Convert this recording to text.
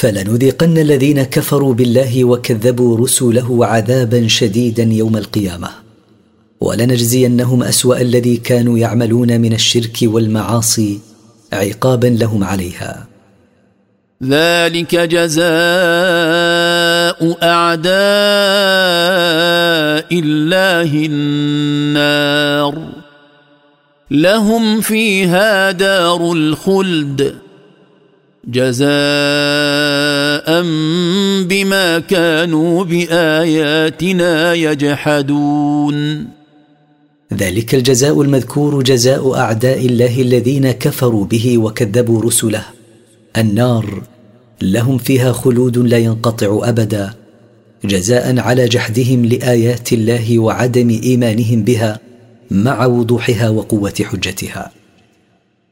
فلنذيقن الذين كفروا بالله وكذبوا رسله عذابا شديدا يوم القيامة، ولنجزينهم أسوأ الذي كانوا يعملون من الشرك والمعاصي عقابا لهم عليها. ذلك جزاء أعداء الله النار لهم فيها دار الخلد جزاء بما كانوا بآياتنا يجحدون. ذلك الجزاء المذكور جزاء أعداء الله الذين كفروا به وكذبوا رسله، النار لهم فيها خلود لا ينقطع أبدا، جزاء على جحدهم لآيات الله وعدم إيمانهم بها مع وضوحها وقوة حجتها.